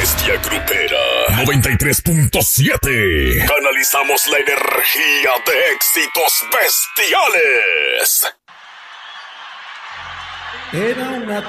bestia grupera. 93.7. Canalizamos la energía de éxitos bestiales. Era una